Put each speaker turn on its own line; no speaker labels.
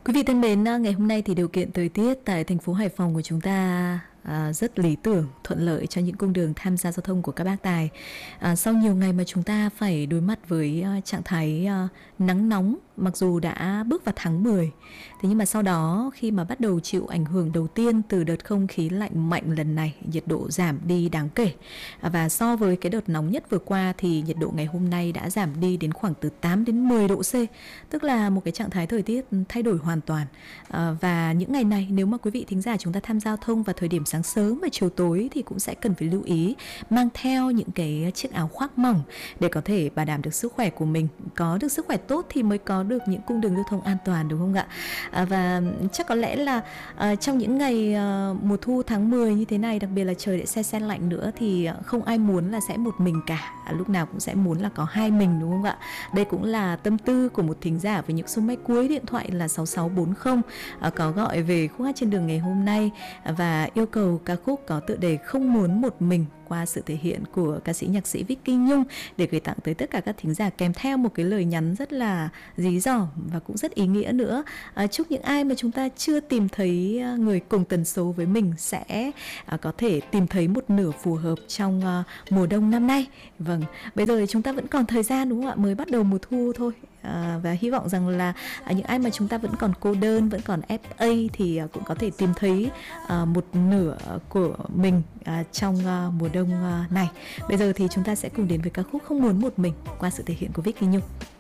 Quý vị thân mến, ngày hôm nay thì điều kiện thời tiết tại thành phố Hải Phòng của chúng ta rất lý tưởng, thuận lợi cho những cung đường tham gia giao thông của các bác tài. Sau nhiều ngày mà chúng ta phải đối mặt với trạng thái nắng nóng, mặc dù đã bước vào tháng 10, thế nhưng mà sau đó khi mà bắt đầu chịu ảnh hưởng đầu tiên từ đợt không khí lạnh mạnh lần này, nhiệt độ giảm đi đáng kể. Và so với cái đợt nóng nhất vừa qua thì nhiệt độ ngày hôm nay đã giảm đi đến khoảng từ 8 đến 10 độ C, tức là một cái trạng thái thời tiết thay đổi hoàn toàn. Và những ngày này nếu mà quý vị thính giả chúng ta tham gia giao thông vào thời điểm sáng sớm và chiều tối thì cũng sẽ cần phải lưu ý mang theo những cái chiếc áo khoác mỏng để có thể bảo đảm được sức khỏe của mình. Có được sức khỏe tốt thì mới có được những cung đường lưu thông an toàn, đúng không ạ? Và chắc có lẽ là trong những ngày mùa thu tháng 10 như thế này, đặc biệt là trời lại se lạnh nữa, thì không ai muốn là sẽ một mình cả, lúc nào cũng sẽ muốn là có hai mình, đúng không ạ? Đây cũng là tâm tư của một thính giả với những số máy cuối điện thoại là 6640 có gọi về khúc hát trên đường ngày hôm nay và yêu cầu ca khúc có tựa đề Không Muốn Một Mình qua sự thể hiện của ca sĩ nhạc sĩ Vicky Nhung để gửi tặng tới tất cả các thính giả, kèm theo một cái lời nhắn rất là dí dỏm và cũng rất ý nghĩa nữa. Chúc những ai mà chúng ta chưa tìm thấy người cùng tần số với mình sẽ có thể tìm thấy một nửa phù hợp trong mùa đông năm nay. Vâng, bây giờ thì chúng ta vẫn còn thời gian, đúng không ạ? Mới bắt đầu mùa thu thôi. Và hy vọng rằng là những ai mà chúng ta vẫn còn cô đơn, vẫn còn FA thì cũng có thể tìm thấy một nửa của mình trong mùa đông này. Bây giờ thì chúng ta sẽ cùng đến với ca khúc Không Muốn Một Mình qua sự thể hiện của Vicky Nhung.